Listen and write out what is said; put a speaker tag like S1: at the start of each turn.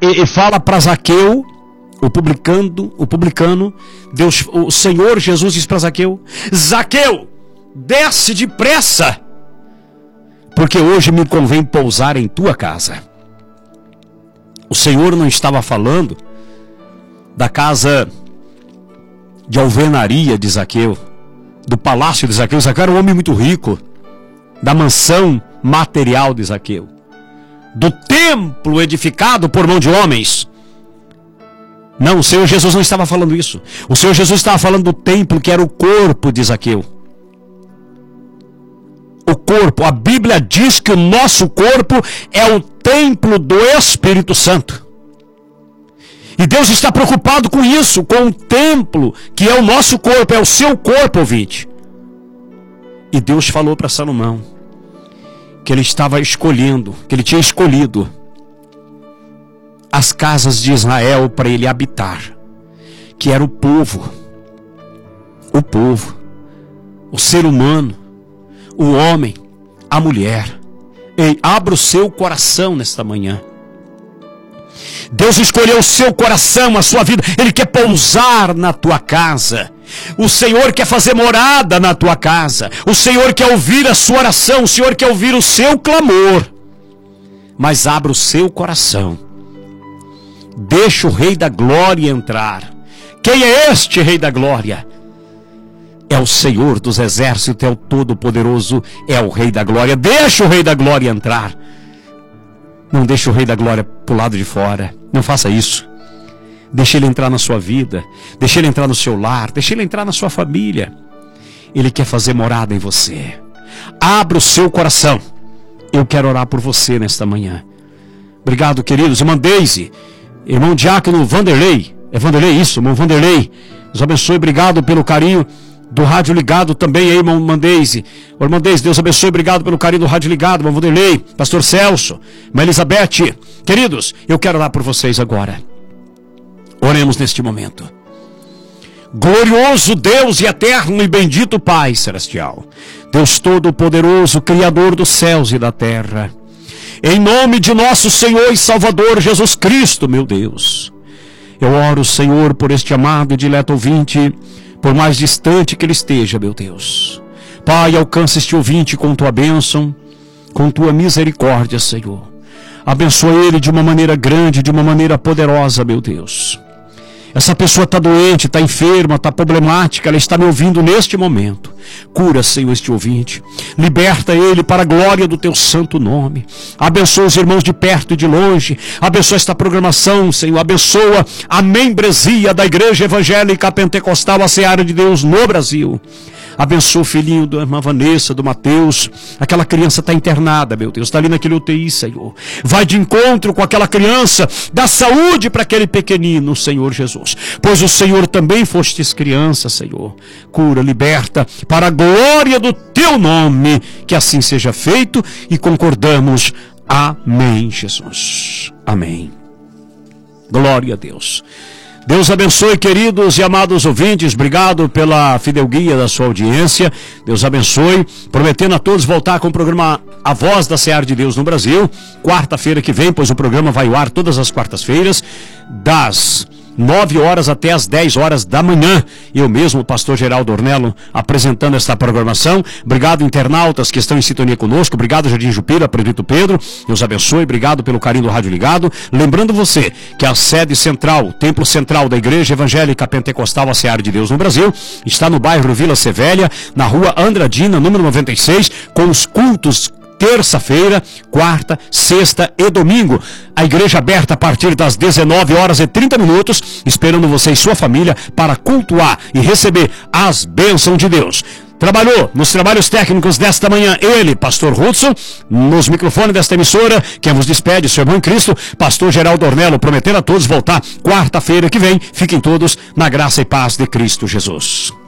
S1: e fala para Zaqueu, o publicano, o Senhor Jesus diz para Zaqueu: Zaqueu, desce depressa, porque hoje me convém pousar em tua casa. O Senhor não estava falando da casa de alvenaria de Zaqueu, do palácio de Zaqueu. Zaqueu era um homem muito rico, da mansão material de Zaqueu, do templo edificado por mão de homens. Não, o Senhor Jesus não estava falando isso. O Senhor Jesus estava falando do templo que era o corpo de Zaqueu. O corpo, a Bíblia diz que o nosso corpo é o templo do Espírito Santo. E Deus está preocupado com isso, com o templo que é o nosso corpo, é o seu corpo, ouvinte. E Deus falou para Salomão que ele estava escolhendo, que ele tinha escolhido as casas de Israel para ele habitar, que era o povo, o ser humano, o homem, a mulher. Ei, abra o seu coração nesta manhã. Deus escolheu o seu coração, a sua vida. Ele quer pousar na tua casa. O Senhor quer fazer morada na tua casa. O Senhor quer ouvir a sua oração. O Senhor quer ouvir o seu clamor. Mas abra o seu coração. Deixa o Rei da Glória entrar. Quem é este Rei da Glória? É o Senhor dos Exércitos, é o Todo-Poderoso, é o Rei da Glória. Deixa o Rei da Glória entrar. Não deixe o Rei da Glória para o lado de fora. Não faça isso. Deixe ele entrar na sua vida. Deixe ele entrar no seu lar. Deixe ele entrar na sua família. Ele quer fazer morada em você. Abra o seu coração. Eu quero orar por você nesta manhã. Obrigado, queridos. Irmã Deise, irmão Diácono Vanderlei. É Vanderlei isso, irmão Vanderlei. Deus abençoe. Obrigado pelo carinho do rádio ligado também aí, irmão Mandeise. Irmã Deise, Deus abençoe, obrigado pelo carinho do rádio ligado, irmão Vanderlei, pastor Celso, irmã Elizabeth. Queridos, eu quero orar por vocês agora. Oremos neste momento. Glorioso Deus e eterno e bendito Pai celestial, Deus Todo-Poderoso, Criador dos céus e da terra, em nome de nosso Senhor e Salvador Jesus Cristo, meu Deus, eu oro, Senhor, por este amado e dileto ouvinte, por mais distante que ele esteja, meu Deus. Pai, alcança este ouvinte com tua bênção, com tua misericórdia, Senhor. Abençoa ele de uma maneira grande, de uma maneira poderosa, meu Deus. Essa pessoa está doente, está enferma, está problemática, ela está me ouvindo neste momento. Cura, Senhor, este ouvinte. Liberta ele para a glória do teu santo nome. Abençoa os irmãos de perto e de longe. Abençoa esta programação, Senhor. Abençoa a membresia da Igreja Evangélica Pentecostal, a Seara de Deus no Brasil. Abençoa o filhinho da irmã Vanessa, do Mateus. Aquela criança está internada, meu Deus. Está ali naquele UTI, Senhor. Vai de encontro com aquela criança. Dá saúde para aquele pequenino, Senhor Jesus. Pois o Senhor também fostes criança, Senhor. Cura, liberta, para a glória do teu nome. Que assim seja feito e concordamos. Amém, Jesus. Amém. Glória a Deus. Deus abençoe, queridos e amados ouvintes. Obrigado pela fidelguia da sua audiência. Deus abençoe. Prometendo a todos voltar com o programa A Voz da Seara de Deus no Brasil. Quarta-feira que vem, pois o programa vai ao ar todas as quartas-feiras, das 9 horas até as 10 horas da manhã. Eu mesmo, o pastor Geraldo Ornello, apresentando esta programação. Obrigado, internautas que estão em sintonia conosco. Obrigado, Jardim Jupira, Prefeito Pedro. Deus abençoe. Obrigado pelo carinho do Rádio Ligado. Lembrando você que a sede central, o templo central da Igreja Evangélica Pentecostal, a Seara de Deus no Brasil, está no bairro Vila Sevélia, na rua Andradina, número 96, com os cultos terça-feira, quarta, sexta e domingo. A igreja aberta a partir das 19 horas e 30 minutos, esperando você e sua família para cultuar e receber as bênçãos de Deus. Trabalhou nos trabalhos técnicos desta manhã ele, pastor Hudson, nos microfones desta emissora, quem vos despede, seu irmão em Cristo, pastor Geraldo Ornello, prometendo a todos voltar quarta-feira que vem. Fiquem todos na graça e paz de Cristo Jesus.